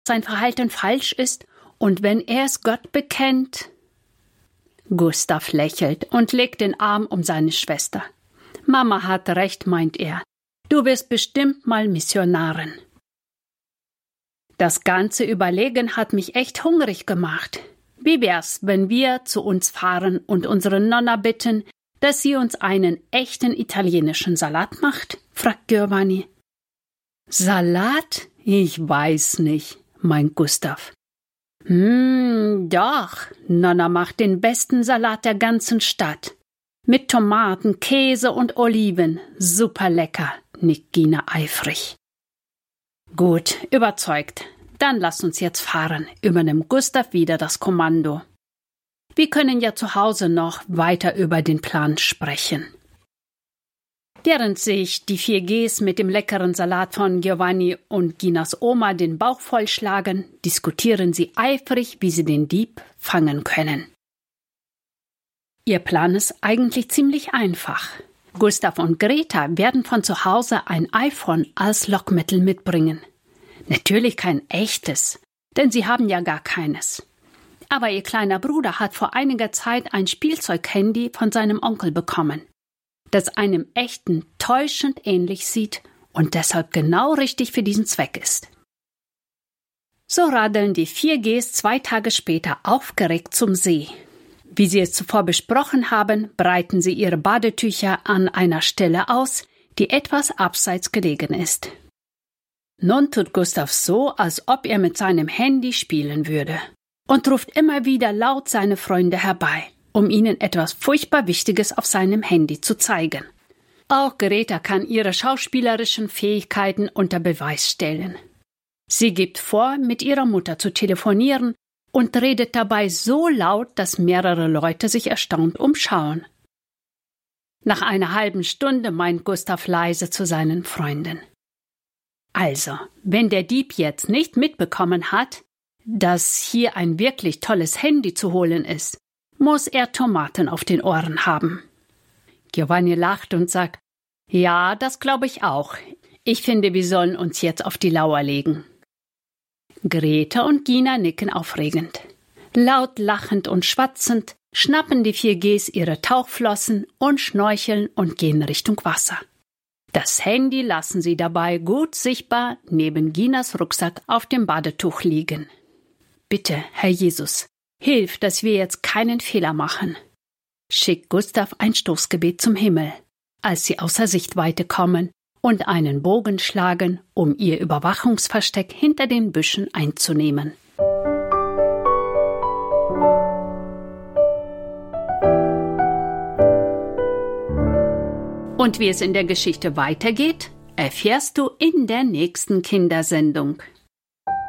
sein Verhalten falsch ist und wenn er es Gott bekennt? Gustav lächelt und legt den Arm um seine Schwester. Mama hat recht, meint er. Du wirst bestimmt mal Missionarin. Das ganze Überlegen hat mich echt hungrig gemacht. Wie wär's, wenn wir zu uns fahren und unsere Nonna bitten, dass sie uns einen echten italienischen Salat macht? Fragt Giovanni. Salat? Ich weiß nicht, meint Gustav. Doch, Nonna macht den besten Salat der ganzen Stadt. Mit Tomaten, Käse und Oliven. Super lecker, nickt Gina eifrig. Gut, überzeugt. Dann lass uns jetzt fahren, übernimmt Gustav wieder das Kommando. Wir können ja zu Hause noch weiter über den Plan sprechen. Während sich die 4Gs mit dem leckeren Salat von Giovanni und Ginas Oma den Bauch vollschlagen, diskutieren sie eifrig, wie sie den Dieb fangen können. Ihr Plan ist eigentlich ziemlich einfach. Gustav und Greta werden von zu Hause ein iPhone als Lockmittel mitbringen. Natürlich kein echtes, denn sie haben ja gar keines. Aber ihr kleiner Bruder hat vor einiger Zeit ein Spielzeughandy von seinem Onkel bekommen, das einem echten täuschend ähnlich sieht und deshalb genau richtig für diesen Zweck ist. So radeln die 4Gs 2 Tage später aufgeregt zum See. Wie sie es zuvor besprochen haben, breiten sie ihre Badetücher an einer Stelle aus, die etwas abseits gelegen ist. Nun tut Gustav so, als ob er mit seinem Handy spielen würde und ruft immer wieder laut seine Freunde herbei, um ihnen etwas furchtbar Wichtiges auf seinem Handy zu zeigen. Auch Greta kann ihre schauspielerischen Fähigkeiten unter Beweis stellen. Sie gibt vor, mit ihrer Mutter zu telefonieren und redet dabei so laut, dass mehrere Leute sich erstaunt umschauen. Nach einer halben Stunde meint Gustav leise zu seinen Freunden. Also, wenn der Dieb jetzt nicht mitbekommen hat, dass hier ein wirklich tolles Handy zu holen ist, muss er Tomaten auf den Ohren haben. Giovanni lacht und sagt, ja, das glaube ich auch. Ich finde, wir sollen uns jetzt auf die Lauer legen. Greta und Gina nicken aufregend. Laut lachend und schwatzend schnappen die 4Gs ihre Tauchflossen und schnorcheln und gehen Richtung Wasser. Das Handy lassen sie dabei gut sichtbar neben Ginas Rucksack auf dem Badetuch liegen. Bitte, Herr Jesus, hilf, dass wir jetzt keinen Fehler machen, schickt Gustav ein Stoßgebet zum Himmel, als sie außer Sichtweite kommen und einen Bogen schlagen, um ihr Überwachungsversteck hinter den Büschen einzunehmen. Und wie es in der Geschichte weitergeht, erfährst du in der nächsten Kindersendung.